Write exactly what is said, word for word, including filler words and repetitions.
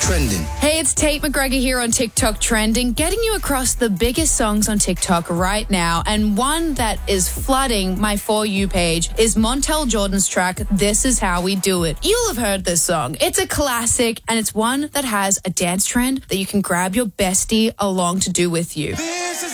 Trending. Hey, it's Tate McGregor here on TikTok Trending, getting you across the biggest songs on TikTok right now. And one that is flooding my For You page is Montel Jordan's track, This Is How We Do It. You'll have heard this song. It's a classic, and it's one that has a dance trend that you can grab your bestie along to do with you. This is